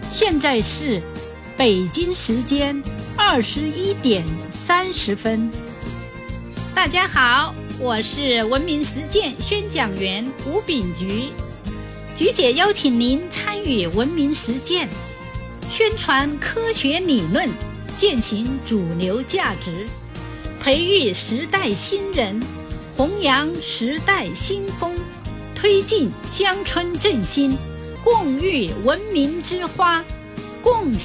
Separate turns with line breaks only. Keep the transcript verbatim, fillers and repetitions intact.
现在是北京时间二十一点三十分。大家好，我是文明实践宣讲员吴炳菊。菊姐邀请您参与文明实践，宣传科学理论，践行主流价值，培育时代新人，弘扬时代新风，推进乡村振兴，共育文明之花，共